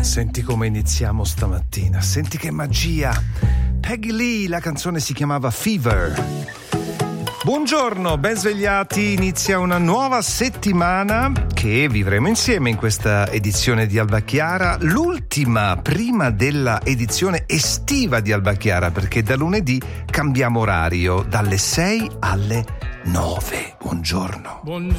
Senti come iniziamo stamattina, senti che magia. Peggy Lee, la canzone si chiamava Fever. Buongiorno, ben svegliati, inizia una nuova settimana che vivremo insieme in questa edizione di Alba Chiara, l'ultima prima della edizione estiva di Alba Chiara, perché da lunedì cambiamo orario dalle 6 alle 9. Buongiorno.